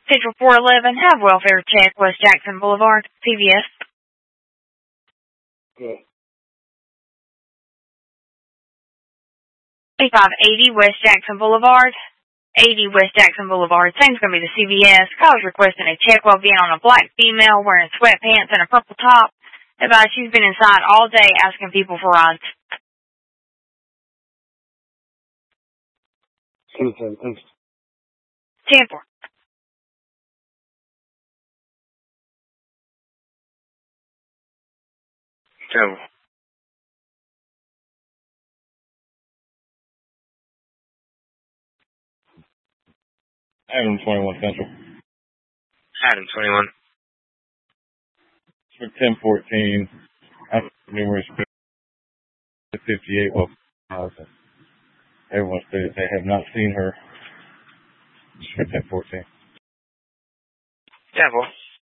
Central 411, have welfare check, West Jackson Boulevard, CVS. Okay. 8580 West Jackson Boulevard. 80 West Jackson Boulevard. Same's going to be the CVS. Caller's requesting a check while being on a black female wearing sweatpants and a purple top. Advised she's been inside all day asking people for rides. 10-4, thanks. 10-4. Terrible. Adam 21 Central. Adam 21. For 1014, numerous 58. Well, everyone stated they have not seen her. For 1014. Yeah, well.